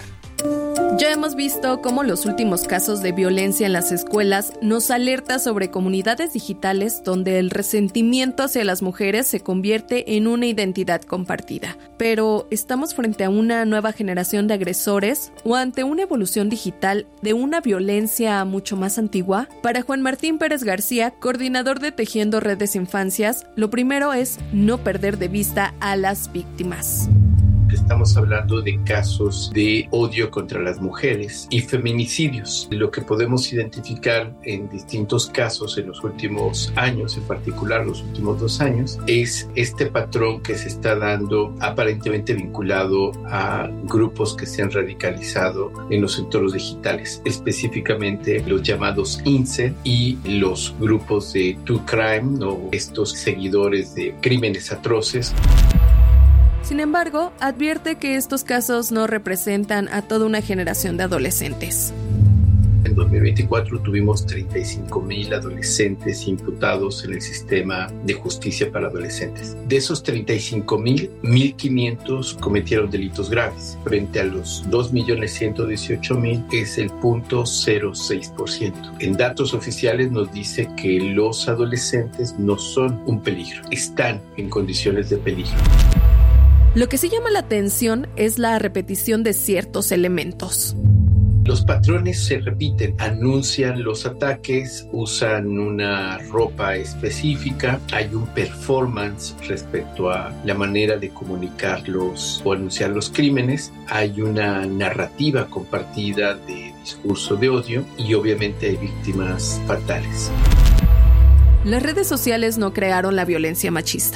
Ya hemos visto cómo los últimos casos de violencia en las escuelas nos alerta sobre comunidades digitales donde el resentimiento hacia las mujeres se convierte en una identidad compartida. Pero, ¿estamos frente a una nueva generación de agresores o ante una evolución digital de una violencia mucho más antigua? Para Juan Martín Pérez García, coordinador de Tejiendo Redes Infancias, lo primero es no perder de vista a las víctimas. Estamos hablando de casos de odio contra las mujeres y feminicidios. Lo que podemos identificar en distintos casos en los últimos años, en particular los últimos dos años, es este patrón que se está dando aparentemente vinculado a grupos que se han radicalizado en los entornos digitales, específicamente los llamados incel y los grupos de true crime, o estos seguidores de crímenes atroces. Sin embargo, advierte que estos casos no representan a toda una generación de adolescentes. En dos mil veinticuatro tuvimos treinta y cinco mil adolescentes imputados en el sistema de justicia para adolescentes. De esos treinta y cinco mil, mil quinientos cometieron delitos graves. Frente a los dos millones ciento dieciocho mil es el cero punto cero seis por ciento. En datos oficiales nos dice que los adolescentes no son un peligro, están en condiciones de peligro. Lo que sí llama la atención es la repetición de ciertos elementos. Los patrones se repiten, anuncian los ataques, usan una ropa específica, hay un performance respecto a la manera de comunicarlos o anunciar los crímenes, hay una narrativa compartida de discurso de odio y obviamente hay víctimas fatales. Las redes sociales no crearon la violencia machista.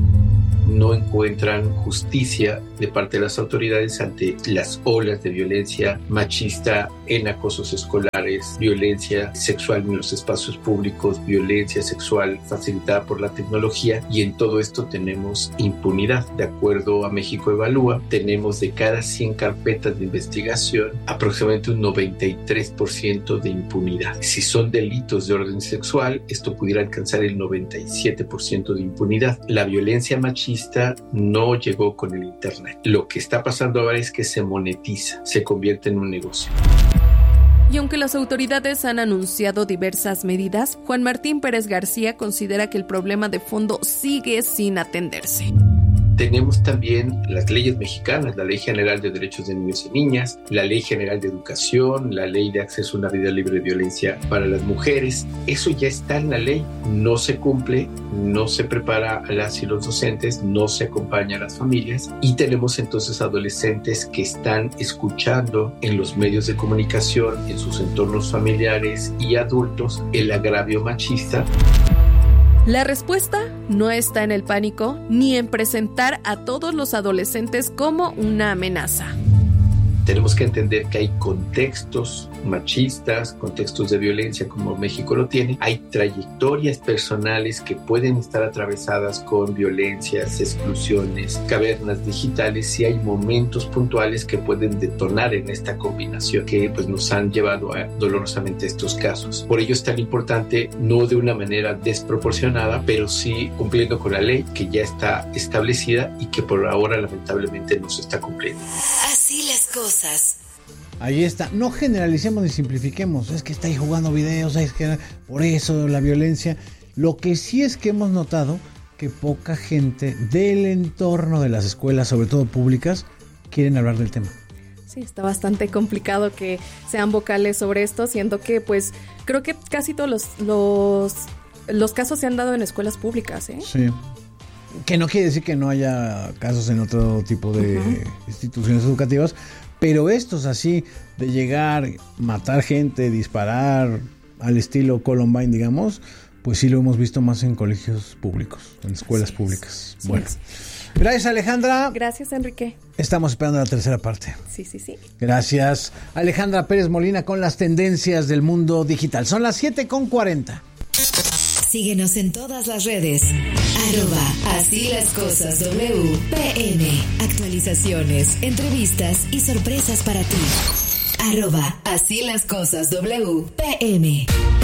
No encuentran justicia de parte de las autoridades ante las olas de violencia machista en acosos escolares, violencia sexual en los espacios públicos, violencia sexual facilitada por la tecnología, y en todo esto tenemos impunidad. De acuerdo a México Evalúa, tenemos de cada cien carpetas de investigación aproximadamente un noventa y tres por ciento de impunidad. Si son delitos de orden sexual, esto pudiera alcanzar el noventa y siete por ciento de impunidad. La violencia machista no llegó con el internet. Lo que está pasando ahora es que se monetiza, se convierte en un negocio. Y aunque las autoridades han anunciado diversas medidas, Juan Martín Pérez García considera que el problema de fondo sigue sin atenderse. Tenemos también las leyes mexicanas, la Ley General de Derechos de Niños y Niñas, la Ley General de Educación, la Ley de Acceso a una Vida Libre de Violencia para las Mujeres. Eso ya está en la ley, no se cumple, no se prepara a las y los docentes, no se acompaña a las familias, y tenemos entonces adolescentes que están escuchando en los medios de comunicación, en sus entornos familiares y adultos, el agravio machista. La respuesta no está en el pánico ni en presentar a todos los adolescentes como una amenaza. Tenemos que entender que hay contextos machistas, contextos de violencia como México lo tiene. Hay trayectorias personales que pueden estar atravesadas con violencias, exclusiones, cavernas digitales, y hay momentos puntuales que pueden detonar en esta combinación que pues, nos han llevado a, dolorosamente a estos casos. Por ello es tan importante, no de una manera desproporcionada, pero sí cumpliendo con la ley que ya está establecida y que por ahora lamentablemente no se está cumpliendo. Así las cosas. Ahí está. No generalicemos ni simplifiquemos. Es que está ahí jugando videos, es que por eso la violencia. Lo que sí es que hemos notado que poca gente del entorno de las escuelas, sobre todo públicas, quieren hablar del tema. Sí, está bastante complicado que sean vocales sobre esto, siendo que pues creo que casi todos los, los, los casos se han dado en escuelas públicas, ¿eh? Sí. Que no quiere decir que no haya casos en otro tipo de uh-huh. instituciones educativas, pero estos así, de llegar, matar gente, disparar, al estilo Columbine, digamos, pues sí lo hemos visto más en colegios públicos, en escuelas sí, públicas. Sí, bueno, sí. Gracias, Alejandra. Gracias, Enrique. Estamos esperando la tercera parte. Sí, sí, sí. Gracias, Alejandra Pérez Molina, con las tendencias del mundo digital. Son las siete con cuarenta. Síguenos en todas las redes. Arroba Así las Cosas W P M. Actualizaciones, entrevistas y sorpresas para ti. Arroba Así las Cosas W P M.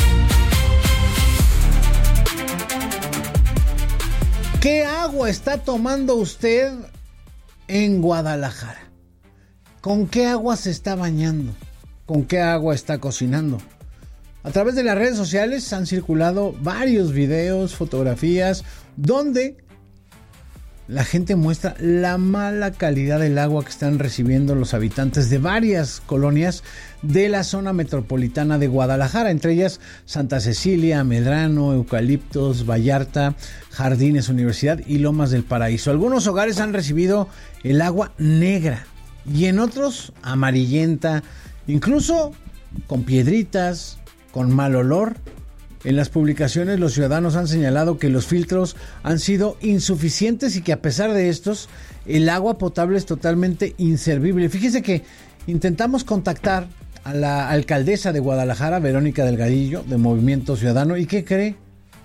¿Qué agua está tomando usted en Guadalajara? ¿Con qué agua se está bañando? ¿Con qué agua está cocinando? A través de las redes sociales han circulado varios videos, fotografías, donde la gente muestra la mala calidad del agua que están recibiendo los habitantes de varias colonias de la zona metropolitana de Guadalajara, entre ellas Santa Cecilia, Medrano, Eucaliptos, Vallarta, Jardines, Universidad y Lomas del Paraíso. Algunos hogares han recibido el agua negra y en otros amarillenta, incluso con piedritas, con mal olor. En las publicaciones los ciudadanos han señalado que los filtros han sido insuficientes y que a pesar de estos, el agua potable es totalmente inservible. Fíjese que intentamos contactar a la alcaldesa de Guadalajara, Verónica Delgadillo, de Movimiento Ciudadano, ¿y qué cree?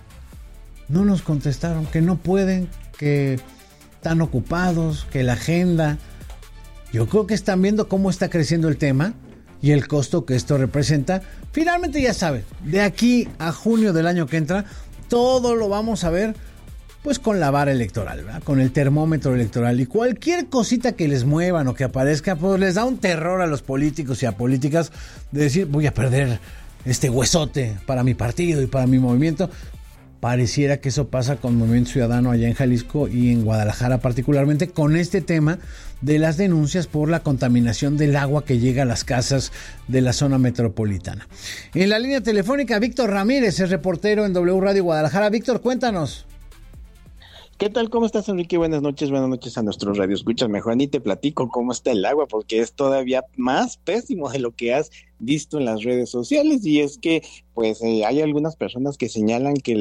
No nos contestaron, que no pueden, que están ocupados, que la agenda. Yo creo que están viendo cómo está creciendo el tema y el costo que esto representa. Finalmente, ya saben, de aquí a junio del año que entra, todo lo vamos a ver pues con la vara electoral, ¿verdad? Con el termómetro electoral, y cualquier cosita que les muevan o que aparezca, pues les da un terror a los políticos y a políticas de decir, voy a perder este huesote para mi partido y para mi movimiento. Pareciera que eso pasa con Movimiento Ciudadano allá en Jalisco y en Guadalajara, particularmente con este tema de las denuncias por la contaminación del agua que llega a las casas de la zona metropolitana. En la línea telefónica, Víctor Ramírez, es reportero en W Radio Guadalajara. Víctor, cuéntanos. ¿Qué tal? ¿Cómo estás, Enrique? Buenas noches, buenas noches a nuestros radioescuchas. Mejor ni te platico cómo está el agua, porque es todavía más pésimo de lo que has visto en las redes sociales. Y es que, pues, eh, hay algunas personas que señalan que la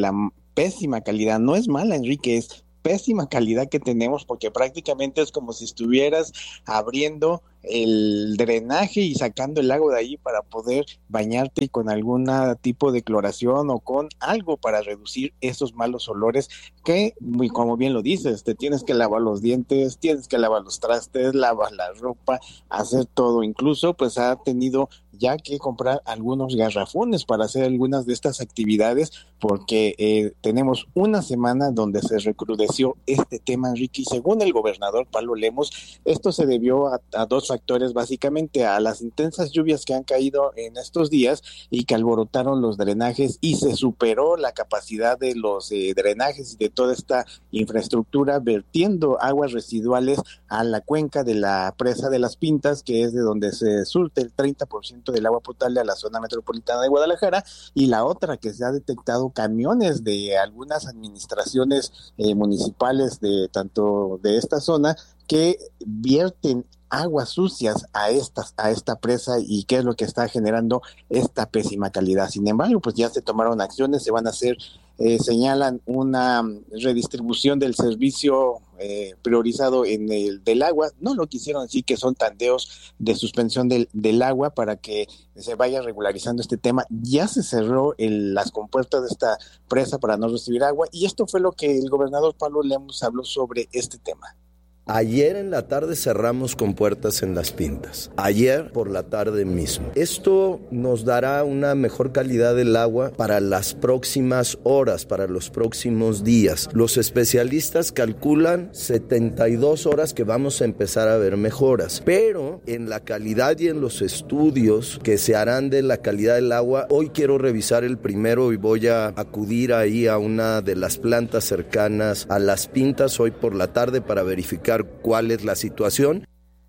pésima calidad, no es mala, Enrique, es pésima calidad que tenemos, porque prácticamente es como si estuvieras abriendo el drenaje y sacando el agua de ahí para poder bañarte con algún tipo de cloración o con algo para reducir esos malos olores que, muy como bien lo dices, te tienes que lavar los dientes, tienes que lavar los trastes, lavas la ropa, hacer todo, incluso pues ha tenido ya que comprar algunos garrafones para hacer algunas de estas actividades, porque eh, tenemos una semana donde se recrudeció este tema, Enrique, y según el gobernador Pablo Lemos, esto se debió a, a dos factores, básicamente a las intensas lluvias que han caído en estos días y que alborotaron los drenajes y se superó la capacidad de los eh, drenajes y de toda esta infraestructura, vertiendo aguas residuales a la cuenca de la presa de las Pintas, que es de donde se surte el treinta por ciento del agua potable a la zona metropolitana de Guadalajara, y la otra que se ha detectado camiones de algunas administraciones eh, municipales de tanto de esta zona que vierten aguas sucias a estas a esta presa, y qué es lo que está generando esta pésima calidad. Sin embargo, pues ya se tomaron acciones, se van a hacer, eh, señalan una redistribución del servicio eh, priorizado en el del agua. No lo quisieron decir que son tandeos de suspensión del, del agua para que se vaya regularizando este tema. Ya se cerró el, las compuertas de esta presa para no recibir agua, y esto fue lo que el gobernador Pablo Lemos habló sobre este tema. Ayer en la tarde cerramos compuertas en Las Pintas, ayer por la tarde mismo. Esto nos dará una mejor calidad del agua para las próximas horas, para los próximos días. Los especialistas calculan setenta y dos horas que vamos a empezar a ver mejoras, pero en la calidad y en los estudios que se harán de la calidad del agua, hoy quiero revisar el primero y voy a acudir ahí a una de las plantas cercanas a Las Pintas hoy por la tarde para verificar cuál es la situación.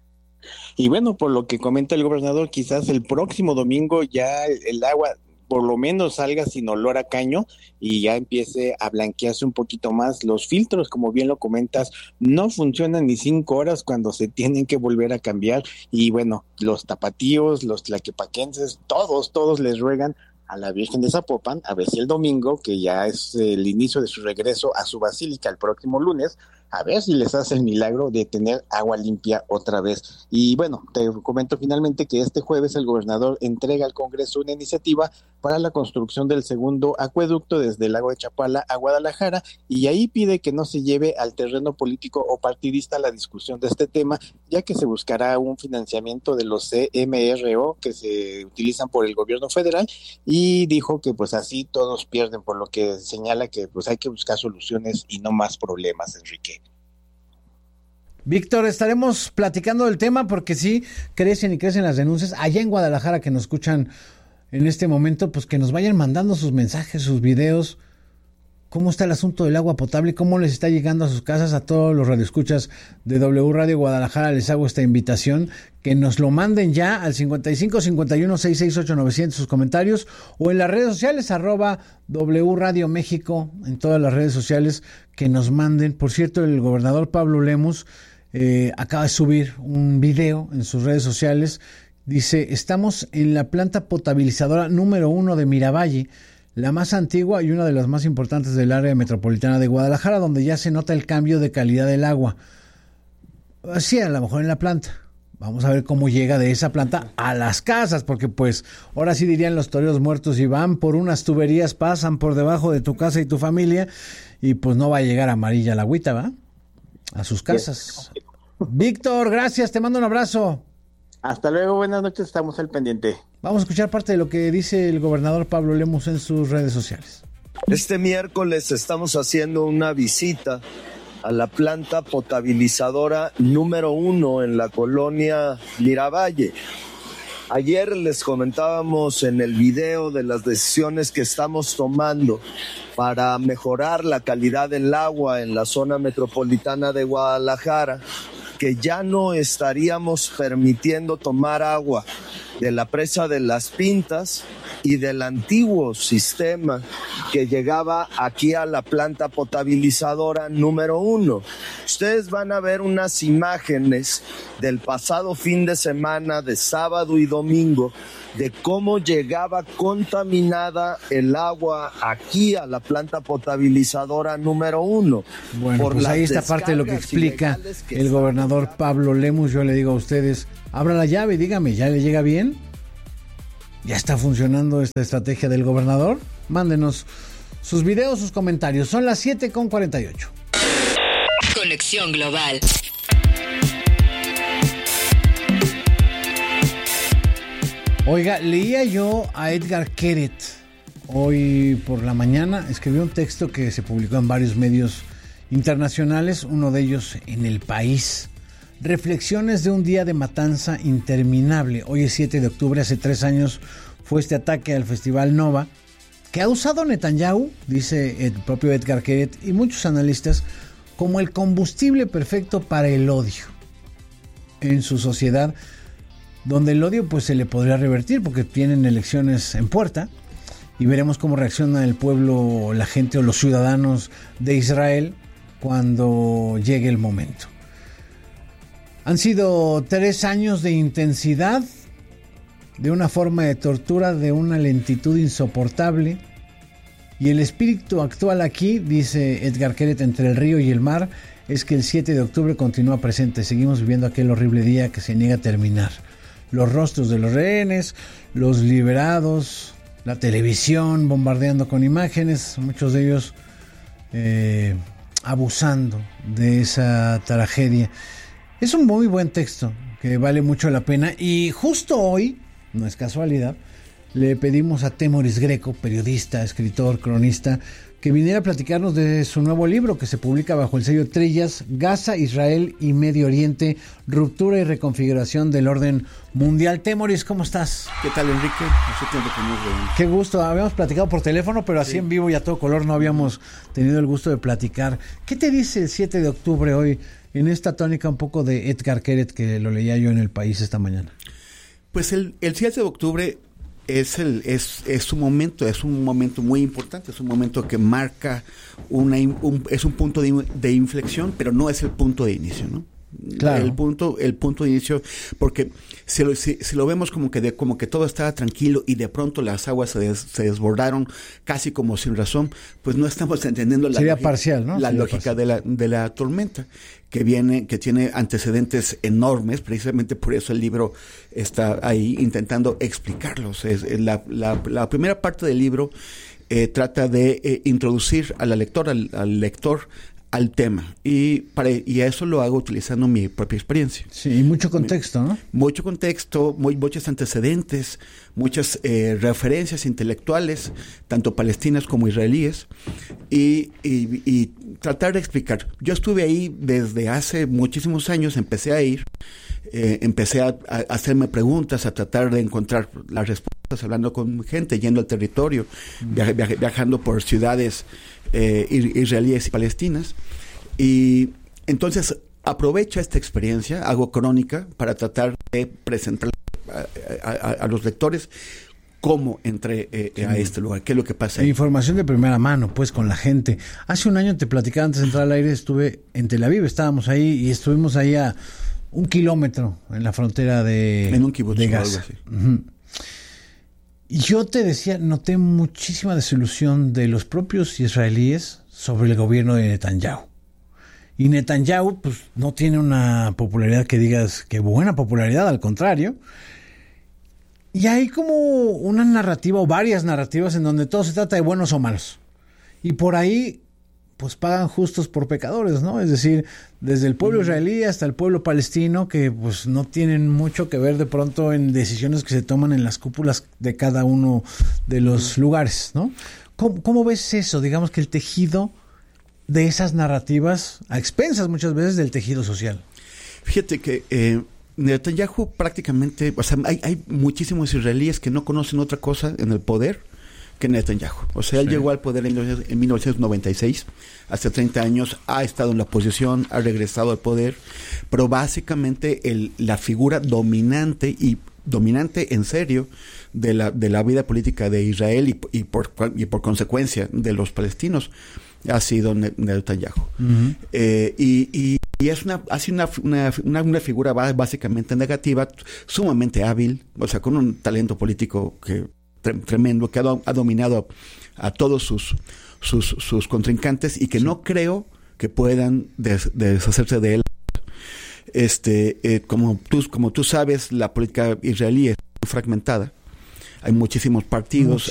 Y bueno, por lo que comenta el gobernador, quizás el próximo domingo ya el, el agua por lo menos salga sin olor a caño y ya empiece a blanquearse un poquito más. Los filtros, como bien lo comentas, no funcionan ni cinco horas cuando se tienen que volver a cambiar, y bueno, los tapatíos, los tlaquepaquenses, todos, todos les ruegan a la Virgen de Zapopan a ver si el domingo, que ya es el inicio de su regreso a su basílica el próximo lunes, a ver si les hace el milagro de tener agua limpia otra vez. Y bueno, te comento finalmente que este jueves el gobernador entrega al Congreso una iniciativa para la construcción del segundo acueducto desde el lago de Chapala a Guadalajara, y ahí pide que no se lleve al terreno político o partidista la discusión de este tema, ya que se buscará un financiamiento de los C M R O que se utilizan por el gobierno federal, y dijo que pues así todos pierden, por lo que señala que pues hay que buscar soluciones y no más problemas, Enrique. Víctor, estaremos platicando del tema porque sí, crecen y crecen las denuncias. Allá en Guadalajara que nos escuchan en este momento, pues que nos vayan mandando sus mensajes, sus videos. ¿Cómo está el asunto del agua potable? ¿Cómo les está llegando a sus casas? A todos los radioescuchas de W Radio Guadalajara les hago esta invitación, que nos lo manden ya al cincuenta y cinco cincuenta y uno sesenta y seis ocho novecientos sus comentarios, o en las redes sociales, arroba W Radio México, en todas las redes sociales, que nos manden. Por cierto, el gobernador Pablo Lemos eh, acaba de subir un video en sus redes sociales. Dice: estamos en la planta potabilizadora número uno de Miravalle, la más antigua y una de las más importantes del área metropolitana de Guadalajara, donde ya se nota el cambio de calidad del agua. Sí, a lo mejor en la planta. Vamos a ver cómo llega de esa planta a las casas, porque pues ahora sí dirían los toreros muertos, y van por unas tuberías, pasan por debajo de tu casa y tu familia, y pues no va a llegar amarilla la agüita, ¿va? A sus casas. Víctor, gracias, te mando un abrazo. Hasta luego, buenas noches, estamos al pendiente. Vamos a escuchar parte de lo que dice el gobernador Pablo Lemos en sus redes sociales. Este miércoles estamos haciendo una visita a la planta potabilizadora número uno en la colonia Miravalle. Ayer les comentábamos en el video de las decisiones que estamos tomando para mejorar la calidad del agua en la zona metropolitana de Guadalajara, que ya no estaríamos permitiendo tomar agua de la presa de Las Pintas y del antiguo sistema que llegaba aquí a la planta potabilizadora número uno. Ustedes van a ver unas imágenes del pasado fin de semana, de sábado y domingo, de cómo llegaba contaminada el agua aquí a la planta potabilizadora número uno. Bueno, pues ahí está parte de lo que explica que el gobernador Pablo Lemus. Yo le digo a ustedes, abra la llave y dígame, ¿ya le llega bien? ¿Ya está funcionando esta estrategia del gobernador? Mándenos sus videos, sus comentarios. Son las siete con cuarenta y ocho. Conexión Global. Oiga, leía yo a Edgar Queret hoy por la mañana. Escribió un texto que se publicó en varios medios internacionales, uno de ellos en El País. Reflexiones de un día de matanza interminable. Hoy es siete de octubre, hace tres años fue este ataque al Festival Nova, que ha usado Netanyahu, dice el propio Edgar Queret y muchos analistas, como el combustible perfecto para el odio en su sociedad, donde el odio pues se le podría revertir porque tienen elecciones en puerta y veremos cómo reacciona el pueblo, la gente o los ciudadanos de Israel cuando llegue el momento. Han sido tres años de intensidad, de una forma de tortura, de una lentitud insoportable, y el espíritu actual aquí, dice Edgar Queret, entre el río y el mar, es que el siete de octubre continúa presente. Seguimos viviendo aquel horrible día que se niega a terminar. Los rostros de los rehenes, los liberados, la televisión bombardeando con imágenes, muchos de ellos eh, abusando de esa tragedia. Es un muy buen texto que vale mucho la pena, y justo hoy, no es casualidad, le pedimos a Temoris Greco, periodista, escritor, cronista, que viniera a platicarnos de su nuevo libro que se publica bajo el sello Trillas, Gaza, Israel y Medio Oriente, ruptura y reconfiguración del orden mundial. Temoris, ¿cómo estás? ¿Qué tal, Enrique? Hace tiempo que no veo. Qué gusto, habíamos platicado por teléfono, pero así sí, en vivo y a todo color no habíamos tenido el gusto de platicar. ¿Qué te dice el siete de octubre hoy en esta tónica un poco de Edgar Queret que lo leía yo en El País esta mañana? Pues el, el siete de octubre es el es es un momento, es un momento muy importante, es un momento que marca una un, es un punto de, de inflexión, pero no es el punto de inicio, ¿no? Claro. El punto, el punto de inicio, porque si lo, si, si lo vemos como que de, como que todo estaba tranquilo y de pronto las aguas se, des, se desbordaron casi como sin razón, pues no estamos entendiendo la Sería lógica, parcial, ¿no? la Sería lógica parcial. de la de la tormenta que viene, que tiene antecedentes enormes. Precisamente por eso el libro está ahí intentando explicarlos. Es, es la, la, la primera parte del libro eh, trata de eh, introducir a la lectora, al, al lector al tema, y para y eso lo hago utilizando mi propia experiencia. Sí, y mucho contexto, ¿no? Mucho contexto, muy, muchos antecedentes, muchas eh, referencias intelectuales, tanto palestinas como israelíes, y, y, y tratar de explicar. Yo estuve ahí desde hace muchísimos años, empecé a ir, eh, empecé a, a hacerme preguntas, a tratar de encontrar las respuestas, hablando con gente, yendo al territorio, viaje, viaje, viajando por ciudades Eh, israelíes y palestinas, y entonces aprovecho esta experiencia, hago crónica para tratar de presentar a, a, a los lectores cómo entré eh, sí. a este lugar, qué es lo que pasa ahí. Información de primera mano, pues, con la gente. Hace un año, te platicaba antes de entrar al aire, estuve en Tel Aviv, estábamos ahí y estuvimos ahí a un kilómetro en la frontera de, en un kibutz, de Gaza. Uh-huh. Y yo te decía, noté muchísima desilusión de los propios israelíes sobre el gobierno de Netanyahu. Y Netanyahu, pues, no tiene una popularidad que digas que buena popularidad, al contrario. Y hay como una narrativa o varias narrativas en donde todo se trata de buenos o malos. Y por ahí, pues, pagan justos por pecadores, ¿no? Es decir, desde el pueblo israelí hasta el pueblo palestino, que pues no tienen mucho que ver de pronto en decisiones que se toman en las cúpulas de cada uno de los lugares, ¿no? ¿Cómo, cómo ves eso? Digamos que el tejido de esas narrativas, a expensas muchas veces del tejido social. Fíjate que eh, Netanyahu prácticamente, o sea, hay, hay muchísimos israelíes que no conocen otra cosa en el poder que Netanyahu. O sea, él sí. llegó al poder en, en mil novecientos noventa y seis, hace treinta años, ha estado en la oposición, ha regresado al poder, pero básicamente el, la figura dominante y dominante en serio de la, de la vida política de Israel y, y, por, y por consecuencia de los palestinos ha sido Netanyahu. Uh-huh. eh, y, y, y es una, ha sido una, una, una figura básicamente negativa, sumamente hábil, o sea, con un talento político que tre- tremendo, que ha, do, ha dominado a, a todos sus, sus, sus contrincantes y que sí. no creo que puedan des, deshacerse de él. Este, eh, como tú, como tú sabes, la política israelí es muy fragmentada. Hay muchísimos partidos,